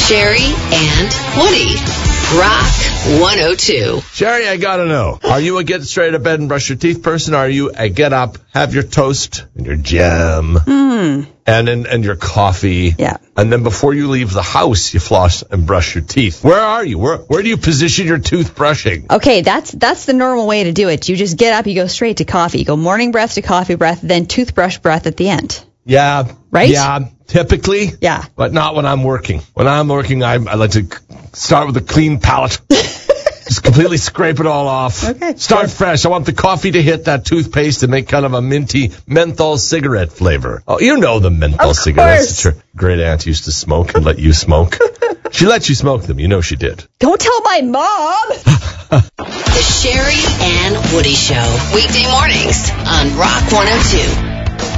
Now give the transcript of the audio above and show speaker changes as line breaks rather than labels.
Sherry and Woody. Rock 102.
Sherry, I gotta know. Are you a get straight out of bed and brush your teeth person? Or are you a get up, have your toast and your jam and your coffee?
Yeah.
And then before you leave the house, you floss and brush your teeth. Where are you? Where do you position your toothbrushing?
Okay, that's the normal way to do it. You just get up, you go straight to coffee. You go morning breath to coffee breath, then toothbrush breath at the end.
Yeah.
Right?
Yeah, typically.
Yeah.
But not when I'm working. When I'm working, I like to start with a clean palate. Just completely scrape it all off.
Okay.
Start fresh. I want the coffee to hit that toothpaste and make kind of a minty menthol cigarette flavor. Oh, you know the menthol cigarettes that your great aunt used to smoke and let you smoke. She let you smoke them. You know she did.
Don't tell my mom!
The Sherry and Woody Show. Weekday mornings on Rock 102.